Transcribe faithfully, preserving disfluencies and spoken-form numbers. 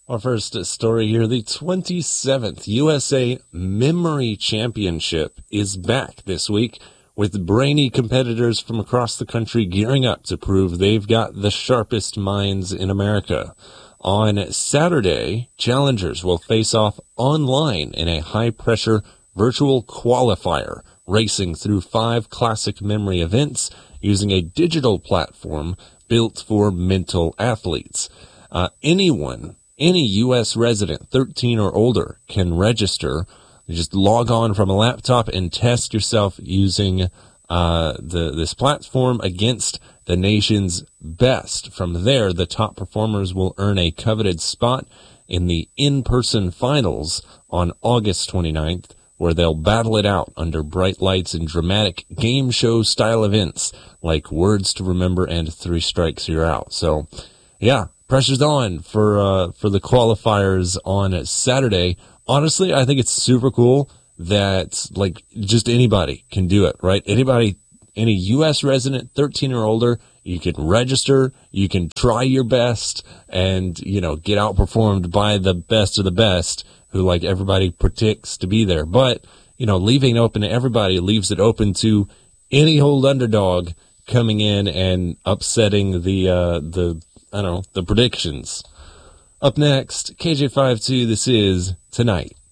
Our first story here, the twenty-seventh U S A Memory Championship is back this week, with brainy competitors from across the country gearing up to prove they've got the sharpest minds in America. On Saturday, challengers will face off online in a high-pressure virtual qualifier, racing through five classic memory events using a digital platform built for mental athletes. Uh, anyone Any U S resident thirteen or older can register. You just log on from a laptop and test yourself using uh, the this platform against the nation's best. From there, the top performers will earn a coveted spot in the in-person finals on August twenty-ninth, where they'll battle it out under bright lights and dramatic game show style events like Words to Remember and Three Strikes You're Out. So, yeah. Pressure's on for uh, for the qualifiers on Saturday. Honestly, I think it's super cool that, like, just anybody can do it, right? Anybody, any U S resident, thirteen or older, you can register, you can try your best, and, you know, get outperformed by the best of the best, who, like, everybody predicts to be there. But, you know, leaving it open to everybody leaves it open to any old underdog coming in and upsetting the uh, the I don't know, the predictions. Up next, K J five two, this is Tonight